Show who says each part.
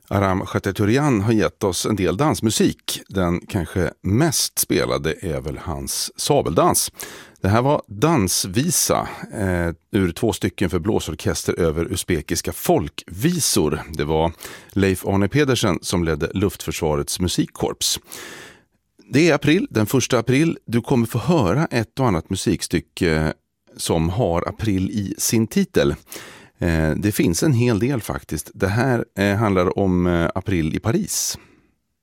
Speaker 1: Aram Khachaturian har gett oss en del dansmusik. Den kanske mest spelade är väl hans sabeldans. Det här var dansvisa ur 2 stycken för blåsorkester över usbekiska folkvisor. Det var Leif Arne Pedersen som ledde Luftförsvarets musikkorps. Det är april, den 1 april. Du kommer få höra ett och annat musikstycke som har april i sin titel. Det finns en hel del faktiskt. Det här handlar om april i Paris.